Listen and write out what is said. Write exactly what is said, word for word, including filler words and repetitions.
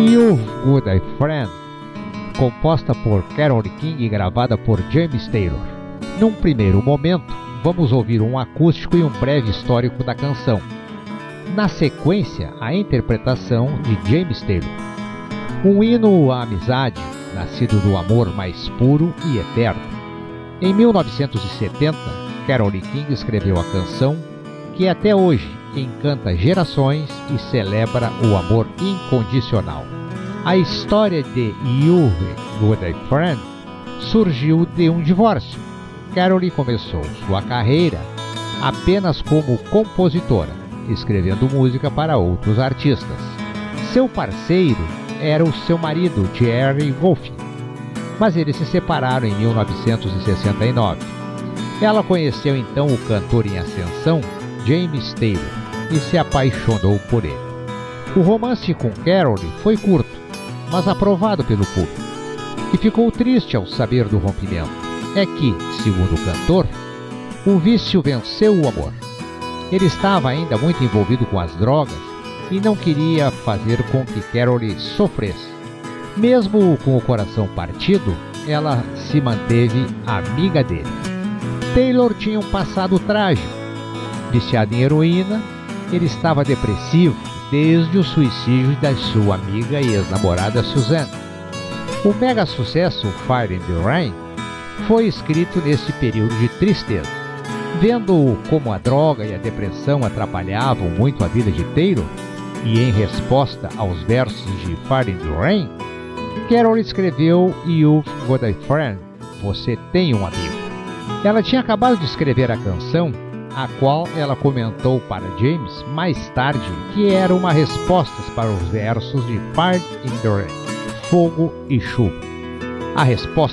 You've Got a Friend, composta por Carole King e gravada por James Taylor. Num primeiro momento, vamos ouvir um acústico e um breve histórico da canção. Na sequência, a interpretação de James Taylor. Um hino à amizade, nascido do amor mais puro e eterno. Em mil novecentos e setenta, Carole King escreveu a canção que até hoje encanta gerações e celebra o amor incondicional. A história de You've Got a Friend surgiu de um divórcio. Carole começou sua carreira apenas como compositora, escrevendo música para outros artistas. Seu parceiro era o seu marido, Jerry Wolff, mas eles se separaram em mil novecentos e sessenta e nove. Ela conheceu então o cantor em ascensão, James Taylor, e se apaixonou por ele. O romance com Carole foi curto, mas aprovado pelo público, que ficou triste ao saber do rompimento. É que, segundo o cantor, o vício venceu o amor. Ele estava ainda muito envolvido com as drogas e não queria fazer com que Carole sofresse. Mesmo com o coração partido, ela se manteve amiga dele. Taylor tinha um passado trágico. Viciado em heroína, ele estava depressivo desde o suicídio da sua amiga e ex-namorada Suzanne. O mega sucesso Fire in the Rain foi escrito nesse período de tristeza. Vendo como a droga e a depressão atrapalhavam muito a vida de Taylor, e em resposta aos versos de Fire in the Rain, Carole escreveu You've Got a Friend, Você Tem um Amigo. Ela tinha acabado de escrever a canção, a qual ela comentou para James mais tarde que era uma resposta para os versos de Fire in the Rain, Fogo e Chuva. A resposta